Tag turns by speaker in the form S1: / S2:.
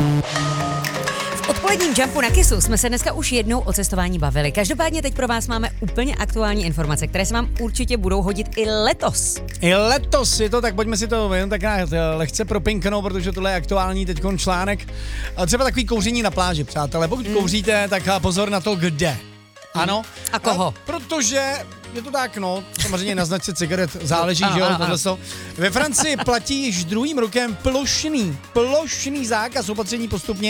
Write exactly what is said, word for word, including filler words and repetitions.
S1: V odpoledním Jumpu na Kissu jsme se dneska už jednou o cestování bavili. Každopádně teď pro vás máme úplně aktuální informace, které se vám určitě budou hodit i letos.
S2: I letos je to, tak pojďme si to jen tak lehce propinknout, protože tohle je aktuální teďkon článek. Třeba takový kouření na pláži, přátelé. Pokud mm. kouříte, tak pozor na to, kde. Ano.
S1: A koho?
S2: A protože je to tak, no, samozřejmě na značce cigaret záleží,
S1: Ano,
S2: že jo,
S1: ano,
S2: tohle jsou. Ve Francii platí již druhým rokem plošný, plošný zákaz opatření postupně